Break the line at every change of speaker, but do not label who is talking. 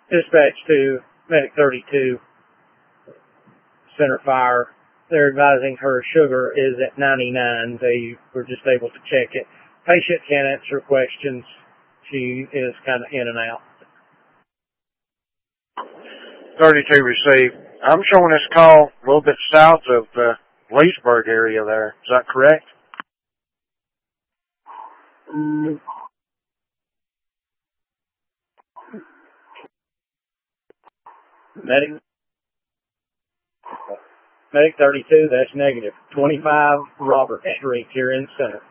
Dispatch to Medic 32, Center Fire. They're advising her sugar is at 99. They were just able to check it. Patient can't answer questions. She is kind of in and out.
32 received. I'm showing this call a little bit south of Leesburg area there. Is that correct?
Medic 32, that's negative. 25 Robert Street here in Center.